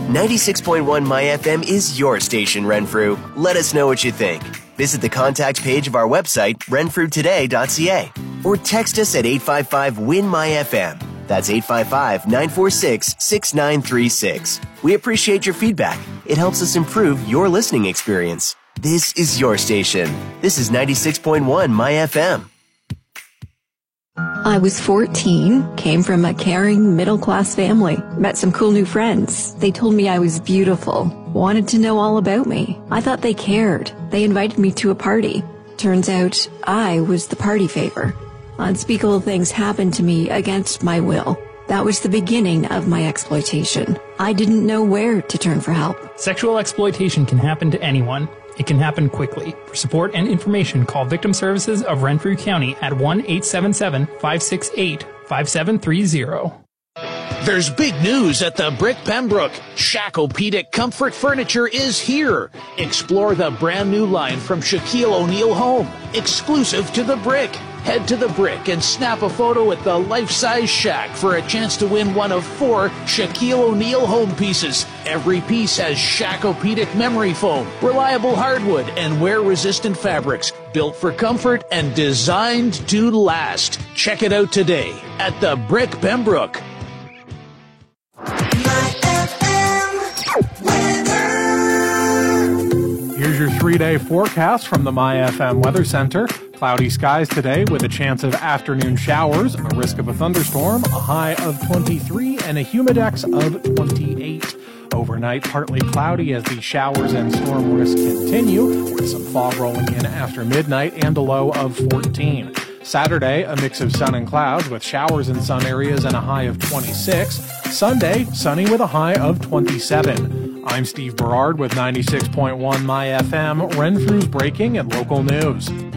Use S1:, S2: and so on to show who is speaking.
S1: 96.1 My FM is your station, Renfrew. Let us know what you think. Visit the contact page of our website, renfrewtoday.ca, or text us at 855-WIN-MY-FM. That's 855-946-6936. We appreciate your feedback. It helps us improve your listening experience. This is your station. This is 96.1 My FM.
S2: I was 14, came from a caring middle-class family, met some cool new friends. They told me I was beautiful, wanted to know all about me. I thought they cared. They invited me to a party. Turns out I was the party favor. Unspeakable things happened to me against my will. That was the beginning of my exploitation. I didn't know where to turn for help.
S3: Sexual exploitation can happen to anyone. It can happen quickly. For support and information, call Victim Services of Renfrew County at 1-877-568-5730.
S4: There's big news at the Brick Pembroke. Shacklopedic Comfort Furniture is here. Explore the brand new line from Shaquille O'Neal Home, exclusive to the Brick. Head to the Brick and snap a photo at the life-size shack for a chance to win one of 4 Shaquille O'Neal home pieces. Every piece has Shacklopedic memory foam, reliable hardwood, and wear-resistant fabrics, built for comfort and designed to last. Check it out today at the Brick Pembroke.
S5: Here's your 3-day forecast from the MyFM Weather Center. Cloudy skies today with a chance of afternoon showers, a risk of a thunderstorm, a high of 23, and a humidex of 28. Overnight, partly cloudy as the showers and storm risk continue, with some fog rolling in after midnight and a low of 14. Saturday, a mix of sun and clouds with showers in some areas and a high of 26. Sunday, sunny with a high of 27. I'm Steve Berard with 96.1 My FM, Renfrew's breaking and local news.